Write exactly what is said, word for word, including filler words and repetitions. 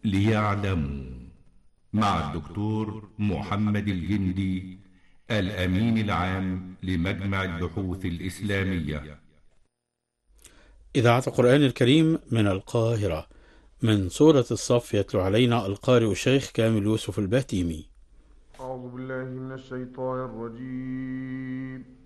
ليعلموا، مع الدكتور محمد الجندي، الأمين العام لمجمع البحوث الإسلامية. إذاعة القرآن الكريم من القاهرة، من سورة الصف يتلو علينا القارئ الشيخ كامل يوسف البهتيمي. أعوذ بالله من الشيطان الرجيم.